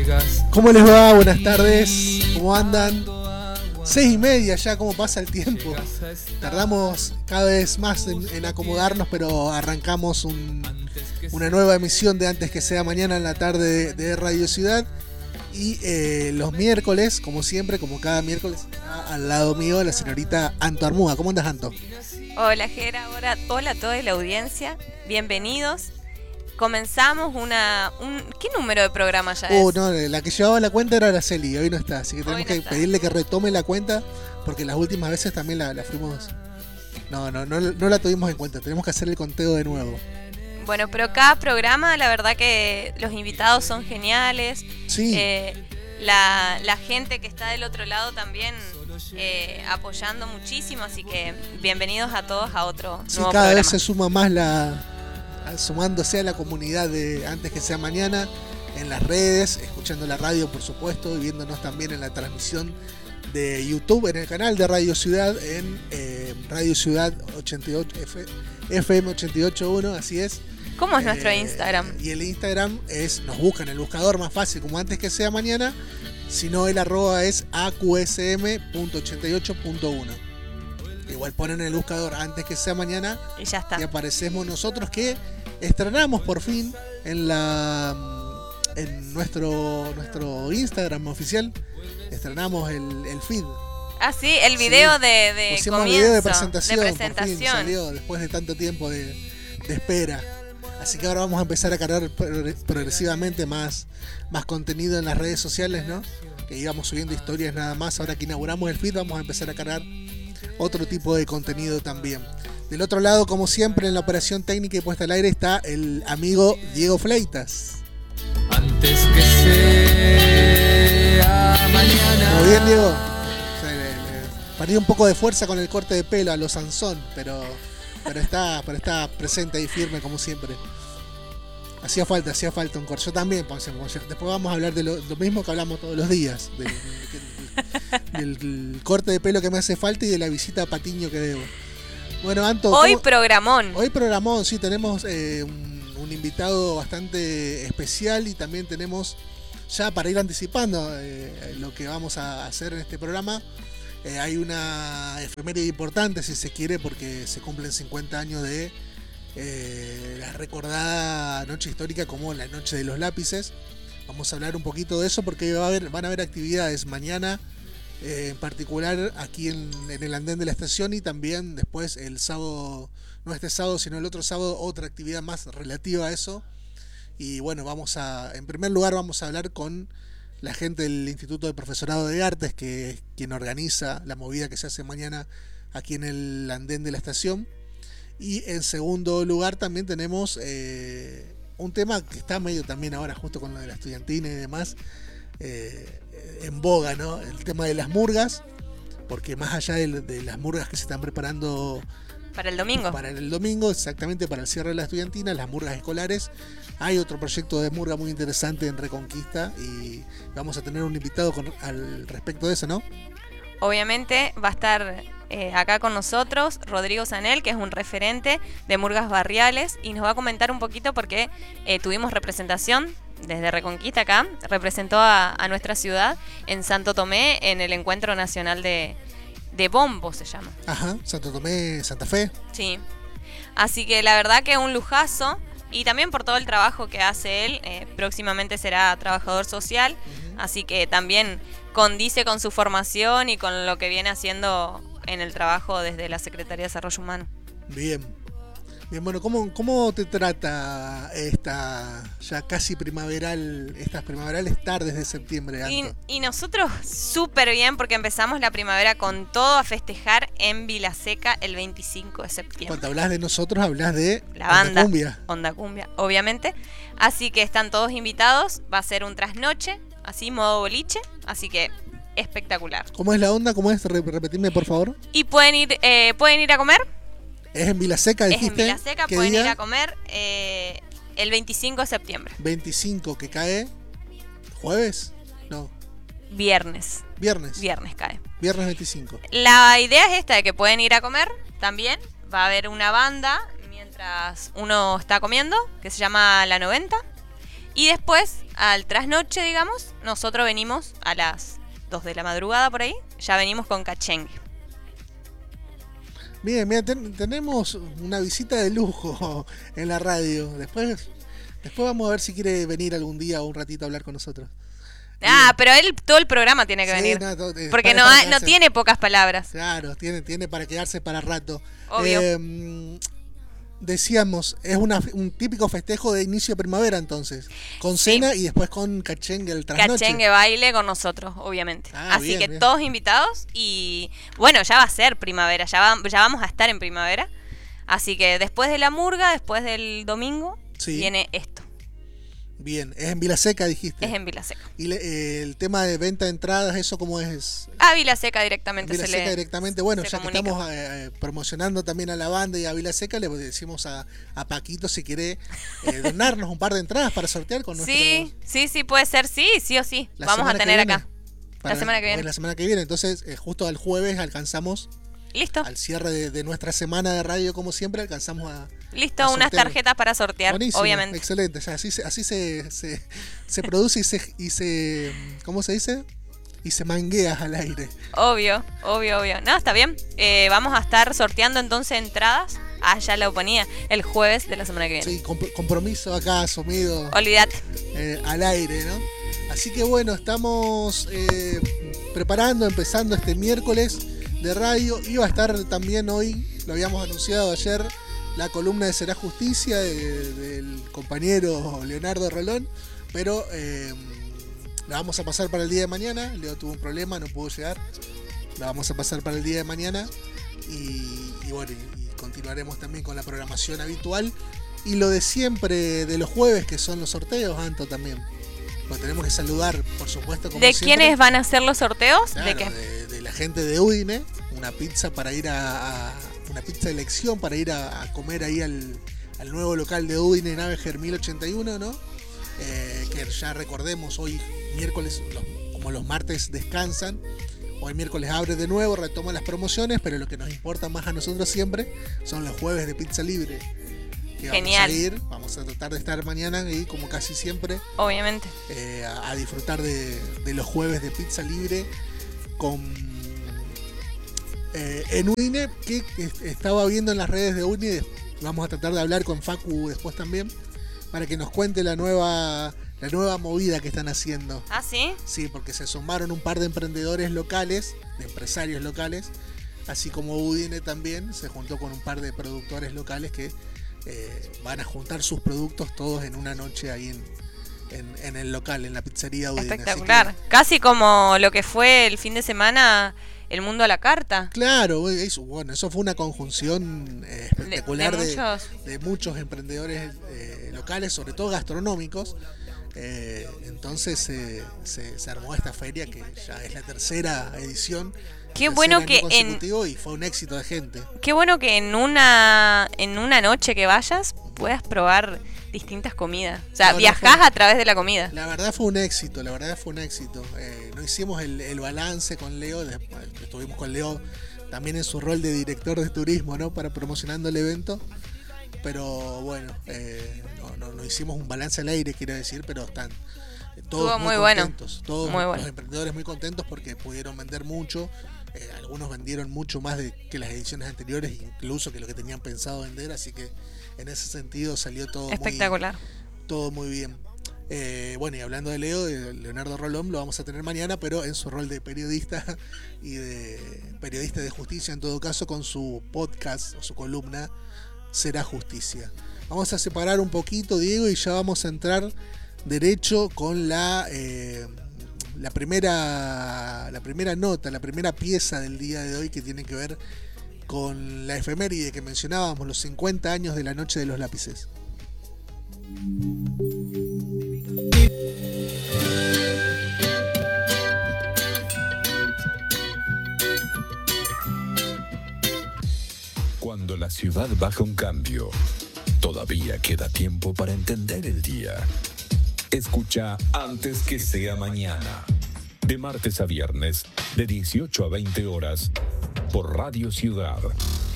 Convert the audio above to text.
¿Cómo les va? Buenas tardes. ¿Cómo andan? 6:30 ya, ¿cómo pasa el tiempo? Tardamos cada vez más en acomodarnos, pero arrancamos una nueva emisión de Antes que sea mañana en la tarde de Radio Ciudad. Y los miércoles, como siempre, como cada miércoles, está al lado mío la señorita Anto Armuga. ¿Cómo andas, Anto? Hola, Gera. Hola a toda la audiencia. Bienvenidos. Comenzamos ¿qué número de programa ya es? No, la que llevaba la cuenta era Araceli, hoy no está, así que tenemos que pedirle que retome la cuenta, porque las últimas veces también la fuimos... No la tuvimos en cuenta, tenemos que hacer el conteo de nuevo. Bueno, pero cada programa, la verdad que los invitados son geniales. Sí. La gente que está del otro lado también apoyando muchísimo, así que bienvenidos a todos a otro nuevo programa. Cada vez se suma más sumándose a la comunidad de Antes que sea mañana, en las redes, escuchando la radio por supuesto, y viéndonos también en la transmisión de YouTube, en el canal de Radio Ciudad, en Radio Ciudad 88 FM 88.1, así es. ¿Cómo es nuestro Instagram? Y el Instagram nos buscan el buscador más fácil, como Antes que sea mañana, si no el arroba es aqsm.88.1. Igual ponen en el buscador Antes que sea mañana y ya está. Y aparecemos nosotros, que estrenamos por fin en nuestro Instagram oficial. Estrenamos el feed. Ah, sí, el video de pusimos comienzo, video de presentación. Por fin salió después de tanto tiempo de espera. Así que ahora vamos a empezar a cargar progresivamente más contenido en las redes sociales, ¿no? Que íbamos subiendo historias nada más. Ahora que inauguramos el feed, vamos a empezar a cargar otro tipo de contenido también. Del otro lado, como siempre, en la operación técnica y puesta al aire está el amigo Diego Fleitas. Antes que sea mañana. Muy bien, Diego. Perdí un poco de fuerza con el corte de pelo a lo Sansón, pero está presente y firme como siempre. Hacía falta un corte. Yo también, después vamos a hablar de lo mismo que hablamos todos los días. Del corte de pelo que me hace falta y de la visita a Patiño que debo. Bueno, Anto, Hoy programón, sí, tenemos un invitado bastante especial, y también tenemos, ya para ir anticipando lo que vamos a hacer en este programa, hay una efeméride importante, si se quiere, porque se cumplen 50 años de la recordada noche histórica como la Noche de los Lápices. Vamos a hablar un poquito de eso porque van a haber actividades mañana, en particular aquí en el andén de la estación, y también después el sábado, no este sábado sino el otro sábado, otra actividad más relativa a eso. Y bueno, en primer lugar vamos a hablar con la gente del Instituto de Profesorado de Artes, que es quien organiza la movida que se hace mañana aquí en el andén de la estación. Y en segundo lugar también tenemos un tema que está medio también ahora, justo con lo de la estudiantina y demás, en boga, ¿no? El tema de las murgas, porque más allá de las murgas que se están preparando para el domingo. Para el domingo, exactamente, para el cierre de la estudiantina, las murgas escolares. Hay otro proyecto de murga muy interesante en Reconquista y vamos a tener un invitado al respecto de eso, ¿no? Obviamente va a estar acá con nosotros Rodrigo Zanel, que es un referente de murgas barriales, y nos va a comentar un poquito porque tuvimos representación desde Reconquista acá, representó a nuestra ciudad en Santo Tomé en el Encuentro Nacional de Bombo, se llama. Ajá, Santo Tomé, Santa Fe. Sí, así que la verdad que un lujazo, y también por todo el trabajo que hace él. Próximamente será trabajador social, así que también condice con su formación y con lo que viene haciendo en el trabajo desde la Secretaría de Desarrollo Humano. Bien, bueno, ¿cómo te trata esta ya casi estas primaverales tardes de septiembre, Anto? Y nosotros súper bien, porque empezamos la primavera con todo, a festejar en Vilaseca el 25 de septiembre. Cuando hablas de nosotros, hablas de la banda Onda Cumbia, obviamente. Así que están todos invitados, va a ser un trasnoche, así modo boliche, así que espectacular. ¿Cómo es la onda? ¿Cómo es? Repetime, por favor. Y pueden ir a comer. ¿Es en Vilaseca, dijiste? Es en Vilaseca, pueden ir a comer el 25 de septiembre. 25, que cae ¿jueves? No. Viernes. Viernes cae. Viernes 25. La idea es esta, de que pueden ir a comer también. Va a haber una banda mientras uno está comiendo, que se llama La 90. Y después, al trasnoche, digamos, nosotros venimos a las 2 de la madrugada por ahí, ya venimos con cachengue. Bien, mira, tenemos una visita de lujo en la radio. Después vamos a ver si quiere venir algún día o un ratito a hablar con nosotros. Ah, pero él todo el programa tiene que Sí, venir. no, Porque no tiene pocas palabras. Claro, tiene para quedarse para rato. Obvio. Decíamos, es un típico festejo de inicio de primavera entonces. Con Sí. cena y después con cachengue el trasnoche. Cachengue baile con nosotros, obviamente. Ah, Así bien, que bien. todos invitados y bueno, ya va a ser primavera, ya vamos a estar en primavera. Así que después de la murga, después del domingo, Sí. viene esto. Bien, es en Vilaseca dijiste. Es en Vilaseca. Y el tema de venta de entradas, ¿eso cómo es? A Vilaseca directamente Vila se Seca le directamente, bueno, se ya que comunica. estamos promocionando también a la banda y a Vila Seca, le decimos a Paquito si quiere donarnos un par de entradas para sortear con nuestro... Sí, puede ser, sí o sí. la Vamos a semana que tener viene. acá. La semana que viene. La semana que viene, entonces justo al jueves alcanzamos, Listo, al cierre de nuestra semana de radio como siempre, alcanzamos a listo, a unas sortear. tarjetas para sortear, Buenísimo, obviamente. excelente, ya así se produce y se ¿cómo se dice? Y se manguea al aire. Obvio. No, está bien. Vamos a estar sorteando entonces entradas. Ah, ya lo ponía. El jueves de la semana que viene. Sí, compromiso acá asumido. Olvídate. Al aire, ¿no? Así que bueno, estamos empezando este miércoles de radio. Iba a estar también hoy, lo habíamos anunciado ayer, la columna de Será Justicia del compañero Leonardo Rolón, pero la vamos a pasar para el día de mañana. Leo tuvo un problema, no pudo llegar. La vamos a pasar para el día de mañana y bueno, y continuaremos también con la programación habitual. Y lo de siempre de los jueves, que son los sorteos, Anto, también. Pues tenemos que saludar, por supuesto, como ¿De siempre. quiénes van a ser los sorteos? Claro, ¿De qué? de la gente de Udine, una pizza para ir una pizza de elección para ir a comer ahí al nuevo local de Udine, Nave Germil 81, ¿no? Que ya recordemos, hoy miércoles, como los martes descansan, hoy miércoles abre de nuevo, retoma las promociones, pero lo que nos importa más a nosotros siempre son los jueves de pizza libre. Que Genial. Vamos a tratar de estar mañana y como casi siempre Obviamente. a disfrutar de los jueves de pizza libre en Udine, que estaba viendo en las redes de Udine. Vamos a tratar de hablar con Facu después también para que nos cuente la nueva movida que están haciendo. ¿Ah, sí? Sí, porque se sumaron un par de emprendedores locales, de empresarios locales, así como Udine también se juntó con un par de productores locales que van a juntar sus productos todos en una noche ahí en el local, en la pizzería Udine. Espectacular. Casi como lo que fue el fin de semana El Mundo a la Carta. Claro, eso fue una conjunción espectacular de de muchos emprendedores locales, sobre todo gastronómicos. Entonces se armó esta feria que ya es la tercera edición. Qué bueno que y fue un éxito de gente. Qué bueno que en una noche que vayas puedas probar distintas comidas. O sea, viajás a través de la comida. La verdad fue un éxito. No hicimos el balance con Leo. Estuvimos con Leo también en su rol de director de turismo, ¿no? Para promocionando el evento. Pero bueno, no hicimos un balance al aire, quiero decir, pero están todos muy contentos. Todos los emprendedores muy contentos porque pudieron vender mucho. Algunos vendieron mucho más que las ediciones anteriores, incluso que lo que tenían pensado vender, así que en ese sentido salió todo espectacular. Todo muy bien. Bueno, y hablando de Leo, de Leonardo Rolón, lo vamos a tener mañana, pero en su rol de periodista y de periodista de justicia, en todo caso, con su podcast o su columna Será Justicia. Vamos a separar un poquito, Diego, y ya vamos a entrar derecho con la primera nota, la primera pieza del día de hoy, que tiene que ver con la efeméride que mencionábamos, los 50 años de la Noche de los Lápices. Cuando la ciudad baja un cambio, todavía queda tiempo para entender el día. Escucha Antes que sea mañana, de martes a viernes, de 18 a 20 horas, por Radio Ciudad